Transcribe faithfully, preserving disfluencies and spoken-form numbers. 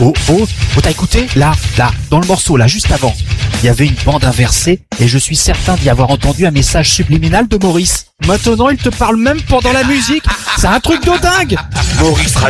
Oh, oh, oh, t'as écouté? Là, là, dans le morceau, là, juste avant, il y avait une bande inversée et je suis certain d'y avoir entendu un message subliminal de Maurice. Maintenant, il te parle même pendant la musique. C'est un truc de dingue. Maurice Radio.